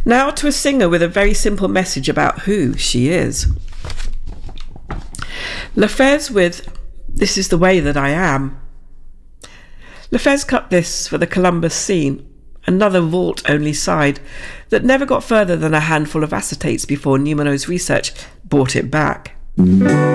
Now to a singer with a very simple message about who she is. Lefez with This Is the Way That I Am. Lefez cut this for the Columbus scene, another vault-only side that never got further than a handful of acetates before Numeno's research brought it back.